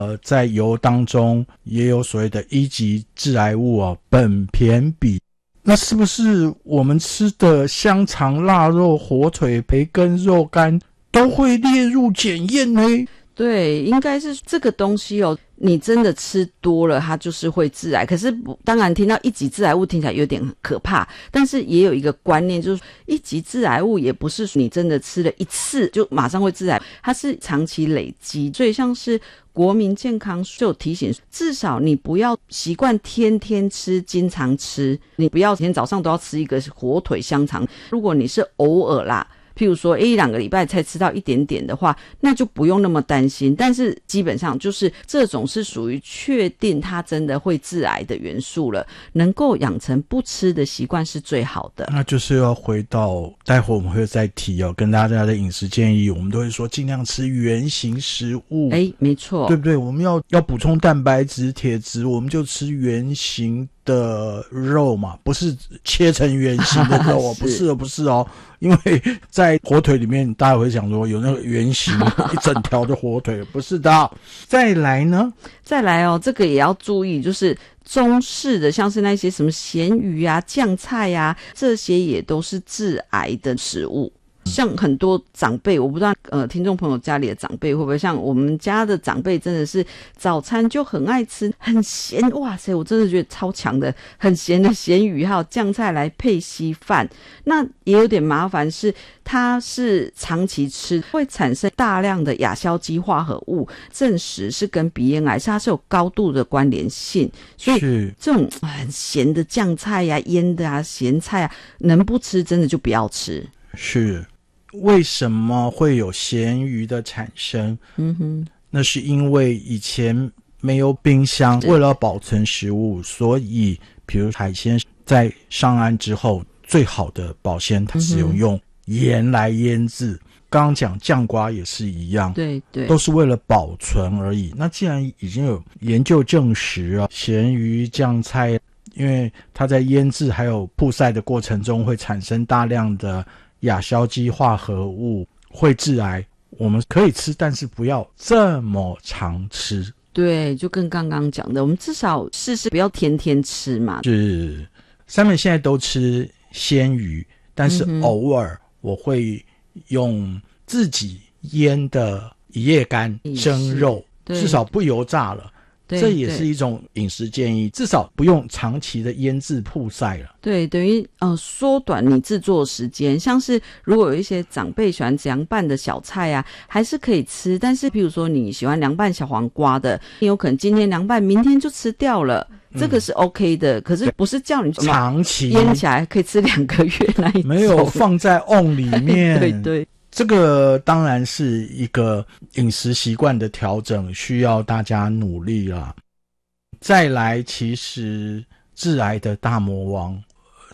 在油当中也有所谓的一级致癌物苯醅比。那是不是我们吃的香肠、腊肉、火腿、培根、肉干都会列入检验呢？ 对，应该是这个东西你真的吃多了它就是会致癌。可是当然听到一级致癌物听起来有点可怕，但是也有一个观念，就是一级致癌物也不是你真的吃了一次就马上会致癌，它是长期累积。所以像是国民健康就有提醒，至少你不要习惯天天吃经常吃，你不要每天早上都要吃一个火腿香肠，如果你是偶尔啦，譬如说1-2个礼拜才吃到一点点的话，那就不用那么担心。但是基本上就是这种是属于确定它真的会致癌的元素了，能够养成不吃的习惯是最好的。 那就是要回到待会我们会再提跟大家的饮食建议，我们都会说尽量吃原型食物。 没错， 对不对？我们要补充蛋白质、铁质，我们就吃原型的肉嘛，不是切成圆形的肉不是因为在火腿里面大家会想说有那个圆形一整条的火腿，不是的。再来这个也要注意，就是中式的像是那些什么咸鱼啊、酱菜啊，这些也都是致癌的食物。像很多长辈，我不知道听众朋友家里的长辈会不会像我们家的长辈，真的是早餐就很爱吃很咸，哇塞，我真的觉得超强的，很咸的咸鱼还有酱菜来配稀饭。那也有点麻烦是它是长期吃会产生大量的亚硝基化合物，证实是跟鼻咽癌它是有高度的关联性。所以这种很咸的酱菜啊、腌的啊、咸菜啊，能不吃真的就不要吃。是为什么会有咸鱼的产生？那是因为以前没有冰箱，为了保存食物，所以比如海鲜在上岸之后，最好的保鲜它是用盐来腌制。刚刚讲酱瓜也是一样，对，都是为了保存而已。那既然已经有研究证实咸鱼、酱菜，因为它在腌制还有曝晒的过程中会产生大量的亚硝基化合物，会致癌。我们可以吃，但是不要这么常吃。对，就跟刚刚讲的，我们至少试试不要天天吃嘛。是，Simon现在都吃鲜鱼，但是偶尔我会用自己腌的一夜干蒸肉，至少不油炸了。这也是一种饮食建议，至少不用长期的腌制曝晒了。对，等于缩短你制作时间。像是如果有一些长辈喜欢凉拌的小菜啊，还是可以吃，但是比如说你喜欢凉拌小黄瓜的，你有可能今天凉拌，明天就吃掉了，这个是 OK 的。可是不是叫你长期腌起来可以吃2个月那一种，没有放在瓮里面。对，这个当然是一个饮食习惯的调整，需要大家努力啦。再来，其实致癌的大魔王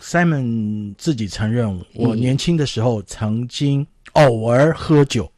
Simon 自己承认，我年轻的时候曾经偶尔喝酒。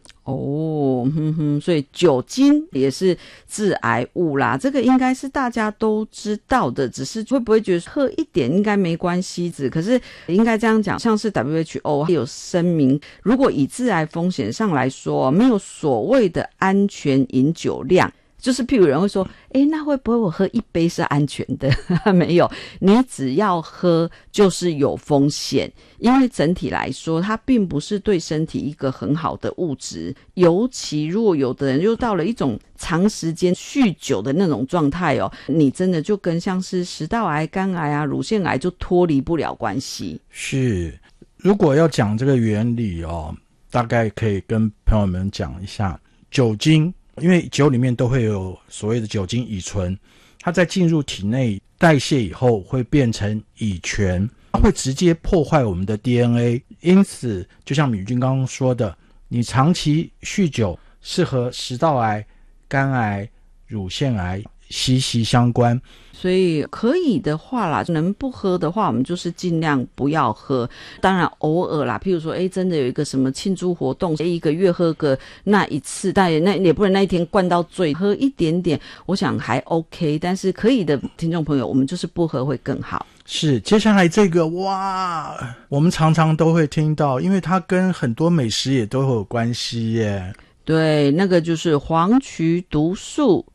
所以酒精也是致癌物啦，这个应该是大家都知道的，只是会不会觉得喝一点应该没关系，可是应该这样讲，像是 WHO 有声明，如果以致癌风险上来说，没有所谓的安全饮酒量。就是譬如有人会说那会不会我喝1杯是安全的？没有，你只要喝就是有风险，因为整体来说它并不是对身体一个很好的物质，尤其如果有的人又到了一种长时间酗酒的那种状态你真的就跟像是食道癌、肝癌啊、乳腺癌就脱离不了关系。是，如果要讲这个原理大概可以跟朋友们讲一下，酒精因为酒里面都会有所谓的酒精乙醇，它在进入体内代谢以后会变成乙醛，它会直接破坏我们的 DNA。 因此就像米君刚刚说的，你长期酗酒是和食道癌、肝癌、乳腺癌息息相关。所以可以的话啦，能不喝的话我们就是尽量不要喝。当然偶尔啦，譬如说真的有一个什么庆祝活动，1个月喝个那一次，但也不能那一天灌到醉，喝一点点我想还 OK。 但是可以的听众朋友，我们就是不喝会更好。是，接下来这个我们常常都会听到，因为它跟很多美食也都有关系耶。 对，那个就是黄曲毒素。